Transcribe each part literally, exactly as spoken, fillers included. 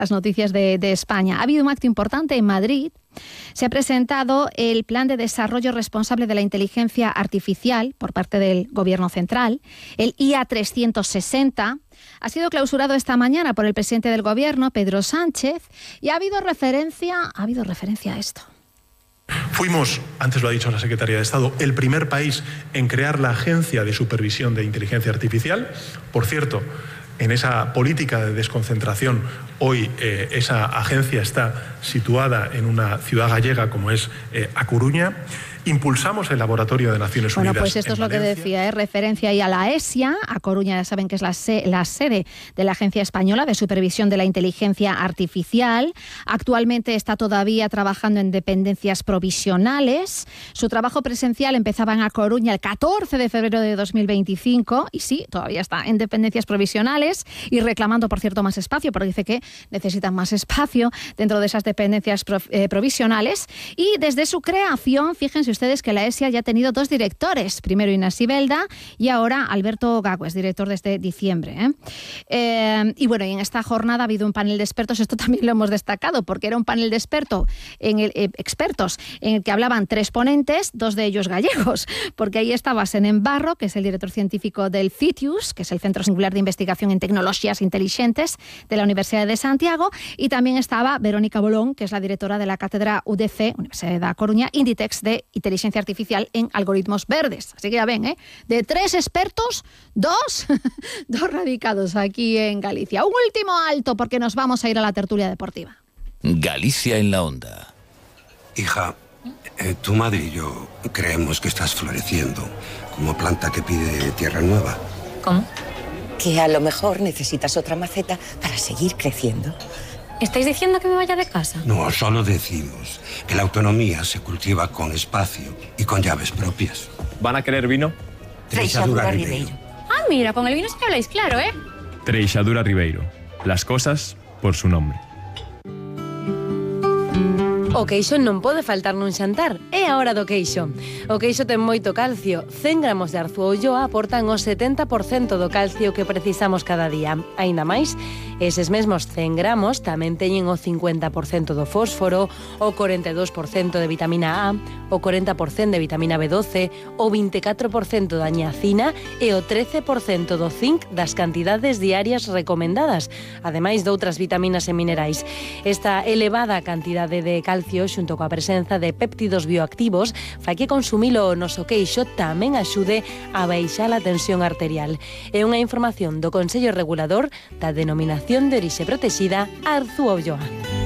las noticias de, de España. Ha habido un acto importante en Madrid. Se ha presentado el Plan de Desarrollo Responsable de la Inteligencia Artificial por parte del Gobierno Central, el I A trescientos sesenta. Ha sido clausurado esta mañana por el presidente del Gobierno, Pedro Sánchez, y ha habido referencia, ha habido referencia a esto. Fuimos, antes lo ha dicho la Secretaría de Estado, el primer país en crear la Agencia de Supervisión de Inteligencia Artificial. Por cierto, en esa política de desconcentración, hoy eh, esa agencia está situada en una ciudad gallega como es eh, A Coruña. Impulsamos el Laboratorio de Naciones bueno, Unidas. Bueno, pues esto es lo Valencia. Que decía, ¿eh? Referencia ahí a la ESIA. A Coruña ya saben que es la, se la sede de la Agencia Española de Supervisión de la Inteligencia Artificial. Actualmente está todavía trabajando en dependencias provisionales. Su trabajo presencial empezaba en A Coruña el catorce de febrero de dos mil veinticinco y sí, todavía está en dependencias provisionales y reclamando, por cierto, más espacio, porque dice que necesitan más espacio dentro de esas dependencias pro, eh, provisionales. Y desde su creación, fíjense ustedes que la ESIA ya ha tenido dos directores, primero Inés Sibelda y ahora Alberto Gagües, director desde diciembre. ¿eh? Eh, y bueno, y en esta jornada ha habido un panel de expertos, esto también lo hemos destacado, porque era un panel de experto, en el, eh, expertos en el que hablaban tres ponentes, dos de ellos gallegos, porque ahí estaba Senén Barro, que es el director científico del CITIUS, que es el Centro Singular de Investigación en Tecnologías Inteligentes de la Universidad de Santiago, y también estaba Verónica Bolón, que es la directora de la cátedra U D C, Universidad de A Coruña, Inditex de Inteligencia Artificial en Algoritmos Verdes. Así que ya ven, ¿eh? De tres expertos, dos, dos radicados aquí en Galicia. Un último alto porque nos vamos a ir a la tertulia deportiva. Galicia en la onda. Hija, eh, tu madre y yo creemos que estás floreciendo como planta que pide tierra nueva. ¿Cómo? Que a lo mejor necesitas otra maceta para seguir creciendo. ¿Estáis diciendo que me vaya de casa? No, solo decimos que la autonomía se cultiva con espacio y con llaves propias. ¿Van a querer vino? Treixadura Ribeiro. Ah, mira, con el vino sí que habláis claro, ¿eh? Treixadura Ribeiro. Las cosas por su nombre. O queixo non pode faltar nun xantar. É a hora do queixo. O queixo ten moito calcio. cen gramos de Arzúa Ulloa aportan o setenta por cento do calcio que precisamos cada día. Aínda máis, eses mesmos cen gramos tamén teñen o cincuenta por cento do fósforo, o corenta e dous por cento de vitamina A, o corenta por cento de vitamina B doce, o vinte e catro por cento da niacina e o trece por cento do zinc das cantidades diarias recomendadas, ademais de outras vitaminas e minerais. Esta elevada cantidade de calcio xunto coa presenza de péptidos bioactivos fai que consumilo o noso queixo tamén axude a baixar a tensión arterial. É unha información do Consello Regulador da Denominación de Orixe Protexida Arzúa Ulloa.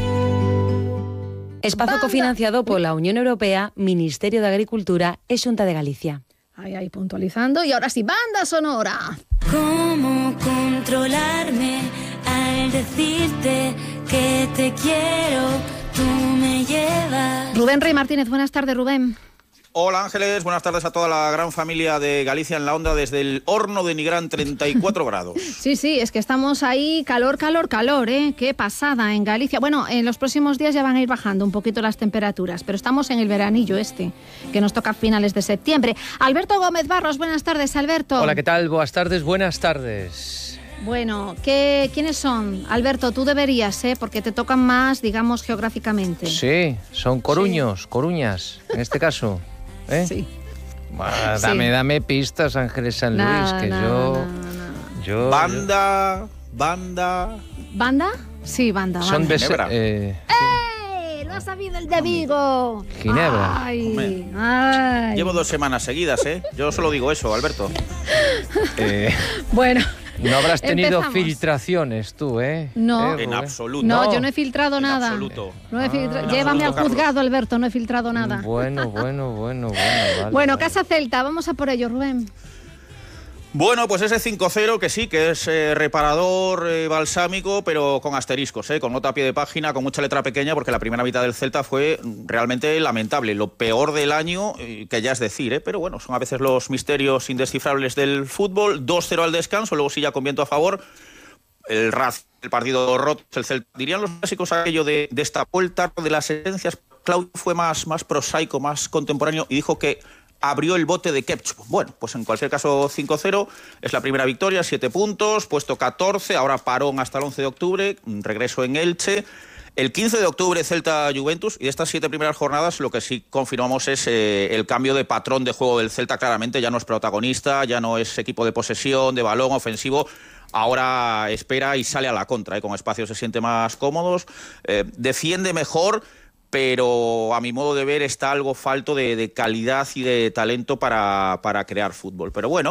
Espazo cofinanciado pola Unión Europea, Ministerio de Agricultura e Xunta de Galicia. Ahí, ahí, puntualizando. Y ahora sí, banda sonora. ¿Cómo controlarme al decirte que te quiero? Tú me llevas. Rubén Rey Martínez, buenas tardes, Rubén. Hola Ángeles, buenas tardes a toda la gran familia de Galicia en la onda desde el horno de Nigrán, treinta y cuatro grados. Sí, sí, es que estamos ahí, calor, calor, calor, ¿eh? Qué pasada en Galicia. Bueno, en los próximos días ya van a ir bajando un poquito las temperaturas, pero estamos en el veranillo este, que nos toca a finales de septiembre. Alberto Gómez Barros, buenas tardes, Alberto. Hola, ¿qué tal? Buenas tardes, buenas tardes. Bueno, ¿qué, ¿quiénes son? Alberto, tú deberías, ¿eh? Porque te tocan más, digamos, geográficamente. Sí, son coruños, sí. Coruñas, en este caso. ¿Eh? Sí. Bueno, dame, sí. dame pistas, Ángeles San Luis, nada, que nada, yo, nada, nada. yo... Banda, banda... ¿Banda? Sí, banda, banda. Son Ginebra. Eh... ¡Eh! ¡Lo ha sabido el de Vigo! Ginebra. Ay, ay. Llevo dos semanas seguidas, ¿eh? Yo solo digo eso, Alberto. eh... Bueno... No habrás tenido Empezamos. filtraciones tú, ¿eh? No. Eh, en absoluto. No, yo no he filtrado en nada. Absoluto. No he filtra... ah, Llévame absoluto, al juzgado, Carlos. Alberto, no he filtrado nada. Bueno, bueno, bueno, bueno. Vale, bueno, vale. Casa Celta, vamos a por ello, Rubén. Bueno, pues ese cinco cero que sí, que es eh, reparador, eh, balsámico, pero con asteriscos, eh, con nota a pie de página, con mucha letra pequeña, porque la primera mitad del Celta fue realmente lamentable, lo peor del año, eh, que ya es decir, eh, pero bueno, son a veces los misterios indescifrables del fútbol. dos cero al descanso, luego sí ya con viento a favor, el Raz, el partido roto, el Celta. Dirían los clásicos aquello de, de esta vuelta de las esencias. Claudio fue más, más prosaico, más contemporáneo, y dijo que abrió el bote de Kepch. Bueno, pues en cualquier caso cinco cero, es la primera victoria, siete puntos, puesto catorce, ahora parón hasta el once de octubre, regreso en Elche. El quince de octubre Celta-Juventus, y de estas siete primeras jornadas lo que sí confirmamos es eh, el cambio de patrón de juego del Celta. Claramente ya no es protagonista, ya no es equipo de posesión, de balón ofensivo. Ahora espera y sale a la contra, ¿eh? Con espacios se siente más cómodos, eh, defiende mejor, pero a mi modo de ver está algo falto de, de calidad y de talento para, para crear fútbol. Pero bueno,